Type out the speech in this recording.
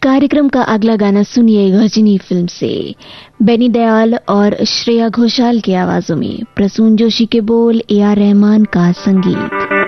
कार्यक्रम का अगला गाना सुनिए गजनी फिल्म से। बेनी दयाल और श्रेया घोषाल की आवाजों में, प्रसून जोशी के बोल, ए आर रहमान का संगीत।